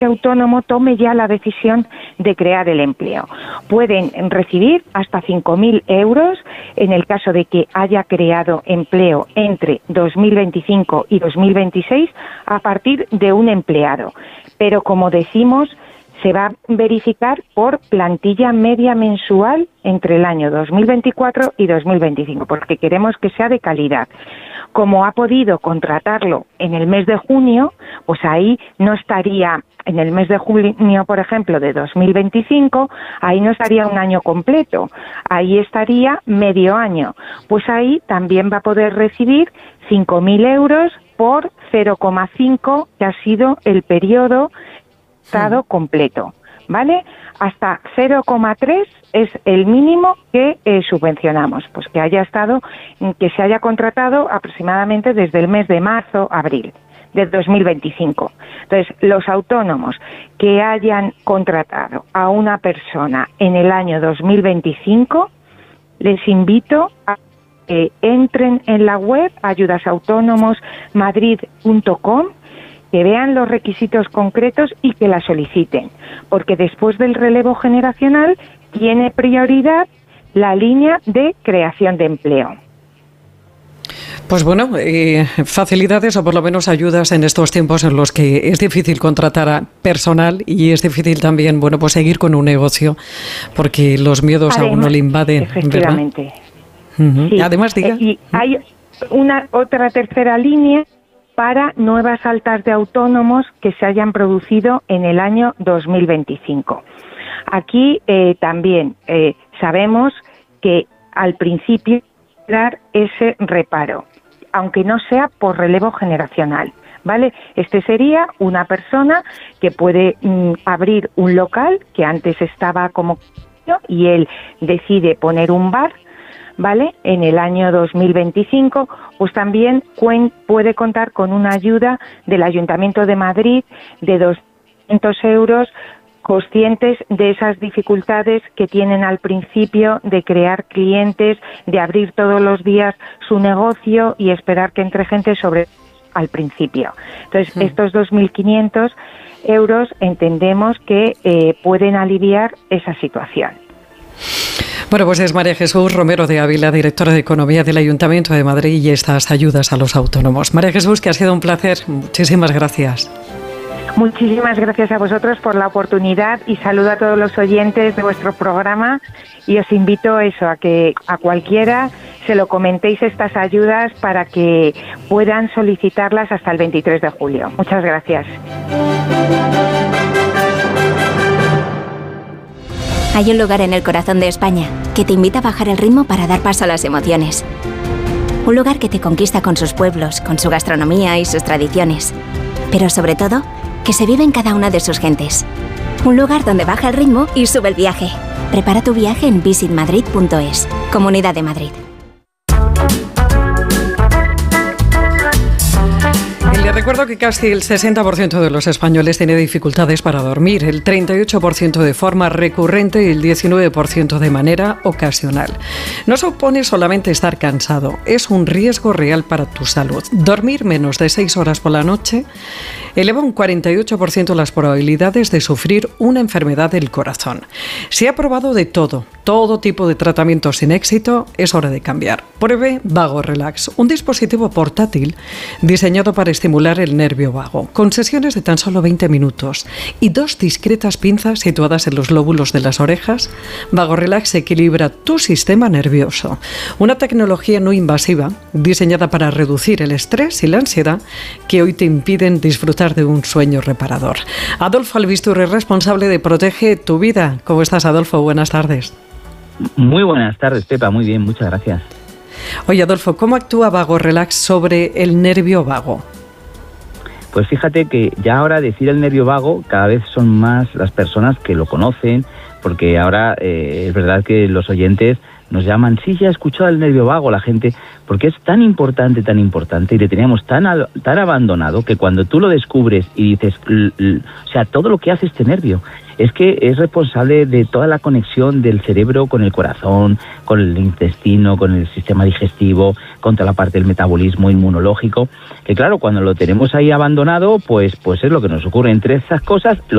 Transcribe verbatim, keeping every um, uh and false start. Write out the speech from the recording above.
autónomo tome ya la decisión de crear el empleo. Pueden recibir hasta cinco mil euros en el caso de que haya creado empleo entre dos mil veinticinco y dos mil veintiséis a partir de un empleado. Pero como decimos, se va a verificar por plantilla media mensual entre el año dos mil veinticuatro y dos mil veinticinco, porque queremos que sea de calidad. Como ha podido contratarlo en el mes de junio, pues ahí no estaría, en el mes de junio, por ejemplo, de dos mil veinticinco, ahí no estaría un año completo, ahí estaría medio año. Pues ahí también va a poder recibir cinco mil euros por cero coma cinco, que ha sido el periodo estado completo, ¿vale? Hasta cero coma tres es el mínimo que eh, subvencionamos, pues que haya estado, que se haya contratado aproximadamente desde el mes de marzo, abril de dos mil veinticinco. Entonces, los autónomos que hayan contratado a una persona en el año dos mil veinticinco, les invito a que entren en la web ayudas autónomos madrid punto com, que vean los requisitos concretos y que la soliciten, porque después del relevo generacional tiene prioridad la línea de creación de empleo. Pues bueno, eh, facilidades o por lo menos ayudas en estos tiempos en los que es difícil contratar a personal y es difícil también, bueno, pues seguir con un negocio, porque los miedos Además, a uno le invaden, efectivamente. ¿Verdad? Uh-huh. Sí. Además, diga. Y hay una otra tercera línea para nuevas altas de autónomos que se hayan producido en el año dos mil veinticinco. Aquí eh, también eh, sabemos que al principio dar ese reparo, aunque no sea por relevo generacional, ¿vale? Este sería una persona que puede mm, abrir un local que antes estaba como y él decide poner un bar, ¿vale? En el año dos mil veinticinco, pues también cuen- puede contar con una ayuda del Ayuntamiento de Madrid de doscientos euros, conscientes de esas dificultades que tienen al principio de crear clientes, de abrir todos los días su negocio y esperar que entre gente sobre al principio. Entonces, sí. estos dos mil quinientos euros entendemos que eh, pueden aliviar esa situación. Bueno, pues es María Jesús Romero de Ávila, directora de Economía del Ayuntamiento de Madrid, y estas ayudas a los autónomos. María Jesús, que ha sido un placer. Muchísimas gracias. Muchísimas gracias a vosotros por la oportunidad y saludo a todos los oyentes de vuestro programa y os invito a eso, a que a cualquiera se lo comentéis estas ayudas para que puedan solicitarlas hasta el veintitrés de julio. Muchas gracias. Hay un lugar en el corazón de España que te invita a bajar el ritmo para dar paso a las emociones. Un lugar que te conquista con sus pueblos, con su gastronomía y sus tradiciones. Pero sobre todo, que se vive en cada una de sus gentes. Un lugar donde baja el ritmo y sube el viaje. Prepara tu viaje en visit madrid punto es. Comunidad de Madrid. Les recuerdo que casi el sesenta por ciento de los españoles tiene dificultades para dormir, el treinta y ocho por ciento de forma recurrente y el diecinueve por ciento de manera ocasional. No supone solamente estar cansado, es un riesgo real para tu salud. Dormir menos de seis horas por la noche eleva un cuarenta y ocho por ciento las probabilidades de sufrir una enfermedad del corazón. Se ha probado de todo, todo tipo de tratamientos sin éxito, es hora de cambiar. Pruebe Vago Relax, un dispositivo portátil diseñado para estimular el nervio vago, con sesiones de tan solo veinte minutos y dos discretas pinzas situadas en los lóbulos de las orejas. Vago Relax equilibra tu sistema nervioso. Una tecnología no invasiva diseñada para reducir el estrés y la ansiedad que hoy te impiden disfrutar de un sueño reparador. Adolfo Albisturri, responsable de Protege tu Vida. ¿Cómo estás, Adolfo? Buenas tardes. Muy buenas tardes, Pepa. Muy bien, muchas gracias. Oye, Adolfo, ¿cómo actúa Vago Relax sobre el nervio vago? Pues fíjate que ya ahora decir el nervio vago cada vez son más las personas que lo conocen, porque ahora eh, es verdad que los oyentes nos llaman, sí, ya he escuchado el nervio vago, la gente, porque es tan importante, tan importante, y le teníamos tan, al, tan abandonado que cuando tú lo descubres y dices, l, l, o sea, todo lo que hace este nervio, es que es responsable de toda la conexión del cerebro con el corazón, con el intestino, con el sistema digestivo, con toda la parte del metabolismo inmunológico, que claro, cuando lo tenemos ahí abandonado, pues, pues es lo que nos ocurre. Entre esas cosas, lo